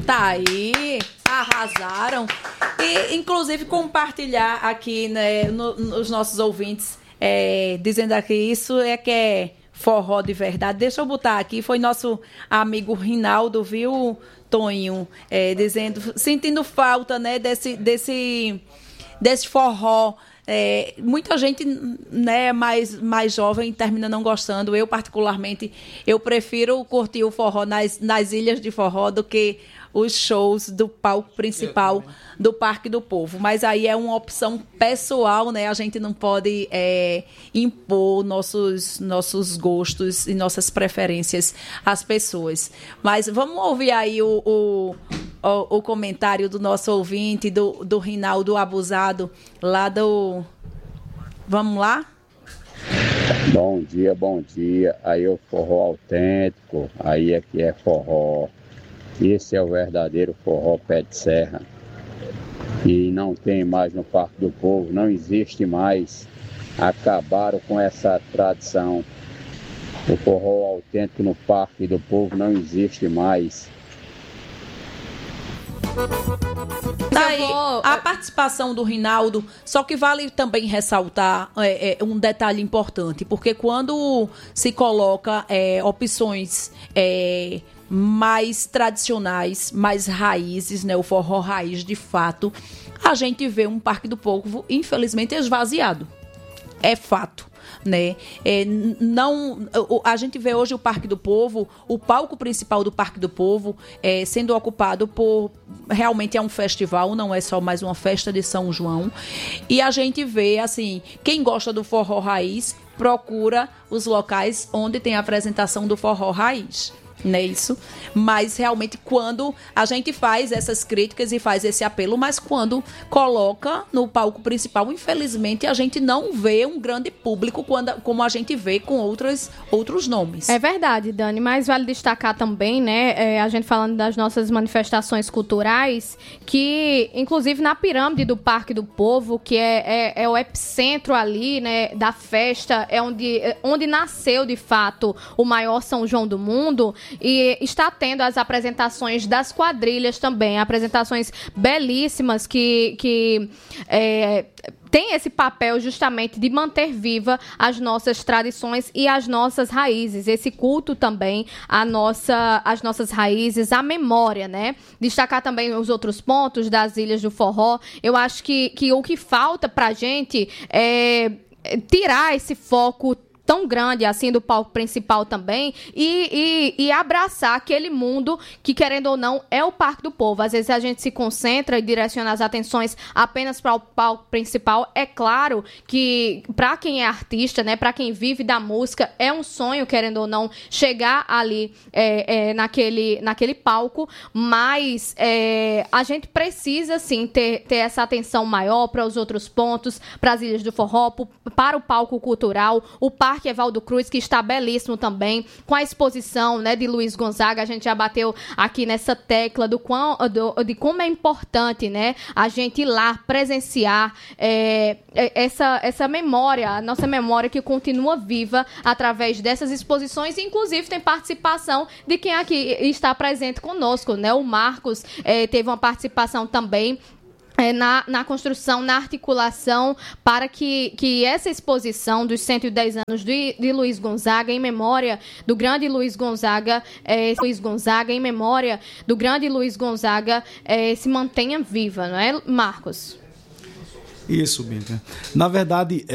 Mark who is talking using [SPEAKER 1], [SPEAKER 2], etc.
[SPEAKER 1] Tá aí, arrasaram. E, inclusive, compartilhar aqui, né, nos nossos ouvintes, dizendo aqui, isso que é forró de verdade. Deixa eu botar aqui, foi nosso amigo Rinaldo, viu, Toninho, dizendo, sentindo falta, né, desse forró. Muita gente, né, mais jovem termina não gostando. Eu, particularmente, eu prefiro curtir o forró nas ilhas de forró do que os shows do palco principal do Parque do Povo. Mas aí é uma opção pessoal, né? A gente não pode impor nossos gostos e nossas preferências às pessoas. Mas vamos ouvir aí o comentário do nosso ouvinte, do Rinaldo Abusado, lá do... Vamos lá?
[SPEAKER 2] Bom dia. Aí o forró autêntico, aí é que é forró. Esse é o verdadeiro forró pé de serra. E não tem mais no Parque do Povo, não existe mais. Acabaram com essa tradição. O forró autêntico no Parque do Povo não existe mais.
[SPEAKER 1] Tá aí a participação do Rinaldo, só que vale também ressaltar um detalhe importante, porque quando se coloca opções mais tradicionais, mais raízes, né, o forró raiz de fato, a gente vê um Parque do Povo, infelizmente, esvaziado. É fato. Né? A gente vê hoje o Parque do Povo, o palco principal do Parque do Povo sendo ocupado por, realmente é um festival, não é só mais uma festa de São João, e a gente vê, assim, quem gosta do forró raiz procura os locais onde tem a apresentação do forró raiz. Não é isso? Mas realmente quando a gente faz essas críticas e faz esse apelo, mas quando coloca no palco principal, infelizmente a gente não vê um grande público como a gente vê com outros nomes.
[SPEAKER 3] É verdade, Dani, mas vale destacar também, né, a gente falando das nossas manifestações culturais, que inclusive na pirâmide do Parque do Povo, que é o epicentro ali, né, da festa, é onde nasceu de fato o maior São João do mundo. E está tendo as apresentações das quadrilhas também, apresentações belíssimas que tem esse papel justamente de manter viva as nossas tradições e as nossas raízes, esse culto também às nossas raízes, a memória, né? Destacar também os outros pontos das Ilhas do Forró. Eu acho que o que falta pra gente é tirar esse foco tão grande assim do palco principal também e abraçar aquele mundo que, querendo ou não, é o Parque do Povo. Às vezes a gente se concentra e direciona as atenções apenas para o palco principal. É claro que para quem é artista, né, para quem vive da música, é um sonho, querendo ou não, chegar ali naquele palco, mas a gente precisa sim ter essa atenção maior para os outros pontos, para as Ilhas do Forró, para o palco cultural, o Parque Evaldo Cruz, que está belíssimo também, com a exposição, né, de Luiz Gonzaga. A gente já bateu aqui nessa tecla de como é importante, né, a gente ir lá presenciar essa memória, a nossa memória que continua viva através dessas exposições, e inclusive tem participação de quem aqui está presente conosco, né? O Marcos teve uma participação também na construção, na articulação, para que essa exposição dos 110 anos de Luiz Gonzaga, em memória do grande Luiz Gonzaga, se mantenha viva, não é, Marcos?
[SPEAKER 4] Isso, Bíblia. Na verdade,